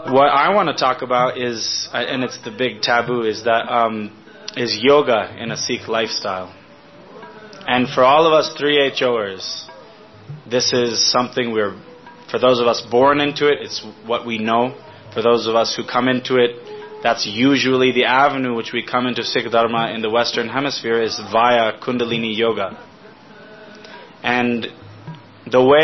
What I want to talk about is, and it's the big taboo, is that is yoga in a Sikh lifestyle. And for all of us 3HOers, this is something for those of us born into it, it's what we know. For those of us who come into it, that's usually the avenue which we come into Sikh Dharma in the Western Hemisphere is via Kundalini Yoga. And the way